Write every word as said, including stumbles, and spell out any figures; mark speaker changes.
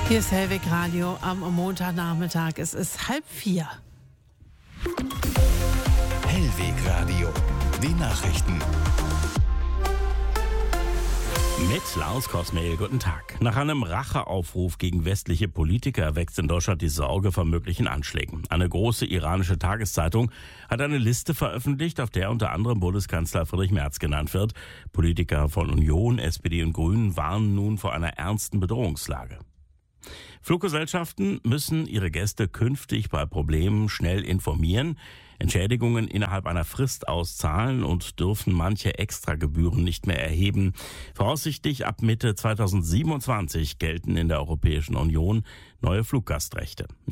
Speaker 1: Hier ist Hellweg Radio am Montagnachmittag. Es ist halb vier.
Speaker 2: Hellweg Radio, die Nachrichten.
Speaker 3: Mit Lars Kosmehl, guten Tag. Nach einem Racheaufruf gegen westliche Politiker wächst in Deutschland die Sorge vor möglichen Anschlägen. Eine große iranische Tageszeitung hat eine Liste veröffentlicht, auf der unter anderem Bundeskanzler Friedrich Merz genannt wird. Politiker von Union, S P D und Grünen warnen nun vor einer ernsten Bedrohungslage. Fluggesellschaften müssen ihre Gäste künftig bei Problemen schnell informieren, Entschädigungen innerhalb einer Frist auszahlen und dürfen manche Extragebühren nicht mehr erheben. Voraussichtlich ab Mitte zweitausendsiebenundzwanzig gelten in der Europäischen Union neue Fluggastrechte.